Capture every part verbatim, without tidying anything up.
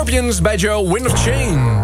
Scorpions bij Joe, Wind of Change.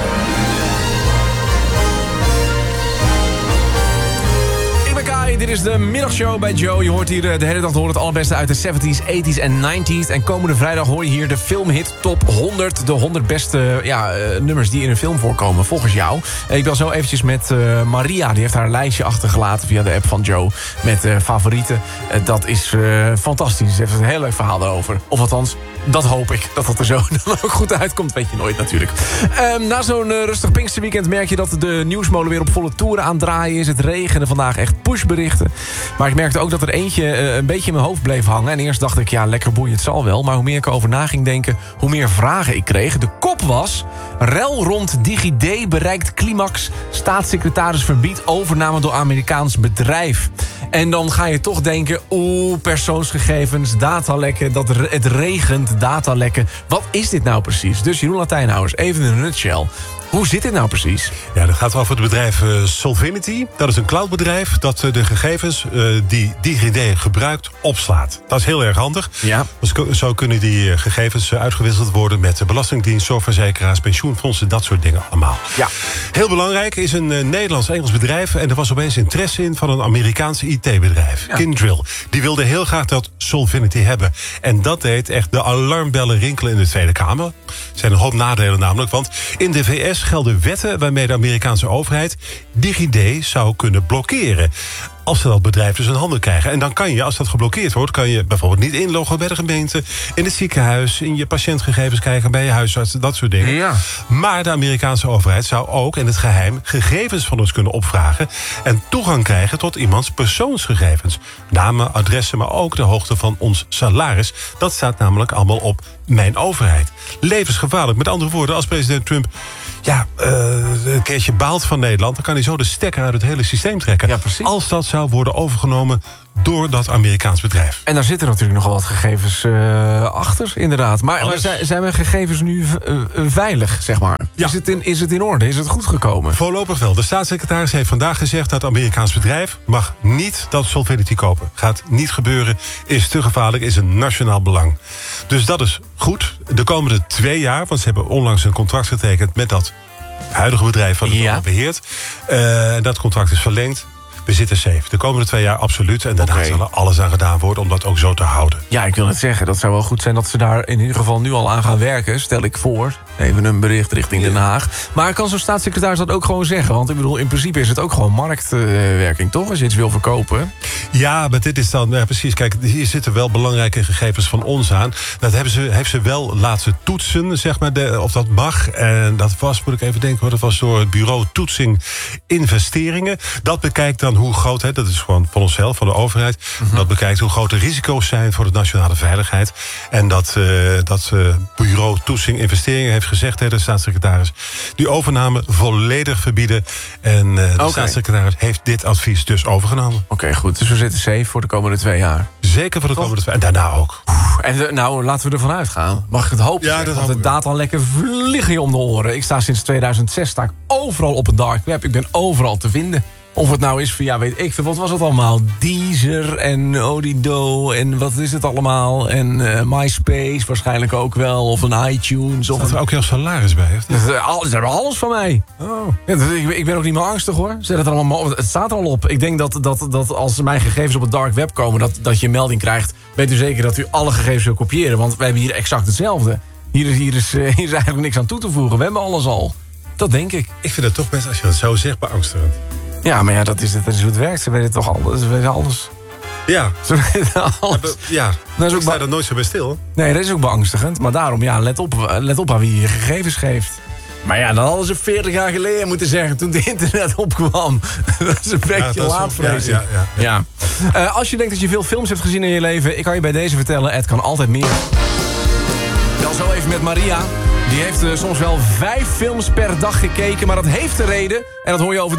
Dit is de middagshow bij Joe. Je hoort hier de hele dag door het allerbeste uit de zeventies, tachtiger en negentiger. En komende vrijdag hoor je hier de filmhit top honderd. De honderd beste ja, uh, nummers die in een film voorkomen, volgens jou. Uh, ik bel zo eventjes met uh, Maria. Die heeft haar lijstje achtergelaten via de app van Joe. Met uh, favorieten. Uh, dat is uh, fantastisch. Ze heeft een heel leuk verhaal daarover. Of althans, dat hoop ik. Dat dat er zo dan ook goed uitkomt, weet je nooit natuurlijk. Uh, na zo'n uh, rustig Pinksterweekend merk je dat de nieuwsmolen weer op volle toeren aan het draaien is. Het regende vandaag echt pushberichten. Maar ik merkte ook dat er eentje uh, een beetje in mijn hoofd bleef hangen. En eerst dacht ik, ja, lekker boeiend, het zal wel. Maar hoe meer ik erover na ging denken, hoe meer vragen ik kreeg. De kop was, rel rond DigiD bereikt climax. Staatssecretaris verbiedt overname door Amerikaans bedrijf. En dan ga je toch denken, oeh, persoonsgegevens, datalekken, dat re- het regent, datalekken. Wat is dit nou precies? Dus Jeroen Latijnhuis, even in een nutshell. Hoe zit dit nou precies? Ja, dat gaat over het bedrijf uh, Solvinity. Dat is een cloudbedrijf dat uh, de gegevens uh, die DigiD gebruikt opslaat. Dat is heel erg handig. Ja. Dus zo kunnen die uh, gegevens uh, uitgewisseld worden met de Belastingdienst, zorgverzekeraars, pensioenfondsen, dat soort dingen allemaal. Ja. Heel belangrijk is een uh, Nederlands-Engels bedrijf en er was opeens interesse in van een Amerikaanse I T-bedrijf, ja. Kyndryl. Die wilde heel graag dat Solvinity hebben. En dat deed echt de alarmbellen rinkelen in de Tweede Kamer. Er zijn een hoop nadelen namelijk, want in de V S gelden wetten waarmee de Amerikaanse overheid DigiD zou kunnen blokkeren. Als ze dat bedrijf dus in handen krijgen. En dan kan je, als dat geblokkeerd wordt, kan je bijvoorbeeld niet inloggen bij de gemeente, in het ziekenhuis, in je patiëntgegevens kijken bij je huisarts, dat soort dingen. Ja. Maar de Amerikaanse overheid zou ook in het geheim gegevens van ons kunnen opvragen en toegang krijgen tot iemands persoonsgegevens. Namen, adressen, maar ook de hoogte van ons salaris. Dat staat namelijk allemaal op mijn overheid. Levensgevaarlijk. Met andere woorden, als president Trump ja, uh, een keertje baalt van Nederland, dan kan hij zo de stekker uit het hele systeem trekken. Ja, precies. Als dat zou worden overgenomen door dat Amerikaans bedrijf. En daar zitten natuurlijk nogal wat gegevens uh, achter, inderdaad. Maar, maar zijn, zijn mijn gegevens nu uh, veilig, zeg maar? Ja. Is het, in, is het in orde? Is het goed gekomen? Voorlopig wel. De staatssecretaris heeft vandaag gezegd dat het Amerikaans bedrijf mag niet dat Solvinity kopen. Gaat niet gebeuren, is te gevaarlijk, is een nationaal belang. Dus dat is goed. De komende twee jaar, want ze hebben onlangs een contract getekend met dat huidige bedrijf wat het ja. allemaal beheert. Uh, dat contract is verlengd. We zitten safe. De komende twee jaar absoluut. En daarna okay. zal er alles aan gedaan worden om dat ook zo te houden. Ja, ik wil het zeggen. Dat zou wel goed zijn dat ze daar in ieder geval nu al aan gaan werken. Stel ik voor. Even een bericht richting Den Haag. Maar kan zo'n staatssecretaris dat ook gewoon zeggen? Want ik bedoel, in principe is het ook gewoon marktwerking, toch? Als je iets wil verkopen. Ja, maar dit is dan... Ja, precies, kijk, hier zitten wel belangrijke gegevens van ons aan. Dat hebben ze, heeft ze wel laten toetsen, zeg maar, de, of dat mag. En dat was, moet ik even denken, dat was door het bureau Toetsing Investeringen. Dat bekijkt dan hoe groot, hè, dat is gewoon van onszelf, van de overheid. Mm-hmm. Dat bekijkt hoe groot de risico's zijn voor de nationale veiligheid. En dat, uh, dat uh, bureau Toetsing Investeringen heeft gezegd, hè, de staatssecretaris, die overname volledig verbieden. En uh, de okay. staatssecretaris heeft dit advies dus overgenomen. Oké, okay, goed. Dus we zitten safe voor de komende twee jaar. Zeker voor de Toch? komende twee jaar. En daarna ook. En de, nou, laten we ervan uitgaan. Mag ik het hopen? Ja, dat want de data lekker vliegen je om de oren. Ik sta sinds tweeduizend zes sta ik overal op het dark web. Ik ben overal te vinden. Of het nou is via, weet ik veel, wat was het allemaal? Deezer en Odido en wat is het allemaal? En uh, MySpace waarschijnlijk ook wel. Of een iTunes. Of Staat er ook jouw salaris bij? Of ze hebben alles van mij. Oh. Ja, ik, ik ben ook niet meer angstig, hoor. Zet het, er allemaal, het staat er al op. Ik denk dat, dat, dat als mijn gegevens op het dark web komen, dat, dat je een melding krijgt, weet u zeker dat u alle gegevens wil kopiëren. Want we hebben hier exact hetzelfde. Hier is, hier is, hier is eigenlijk niks aan toe te voegen. We hebben alles al. Dat denk ik. Ik vind het toch best, als je dat zo zegt, beangstigend. Ja, maar ja, dat is, dat is hoe het werkt. Ze weten toch alles. Ze weten alles. Ja. Ze weten alles. Ja, dat is ook ik sta er nooit zo bij stil. Nee, dat is ook beangstigend. Maar daarom, ja, let op, let op aan wie je gegevens geeft. Maar ja, dan hadden ze veertig jaar geleden moeten zeggen, toen het internet opkwam. Dat is een beetje ja, laat, vrees ik. Ja, ja, ja. ja. Uh, als je denkt dat je veel films hebt gezien in je leven, ik kan je bij deze vertellen, het kan altijd meer. Wel zo even met Maria. Die heeft uh, soms wel vijf films per dag gekeken, maar dat heeft de reden. En dat hoor je over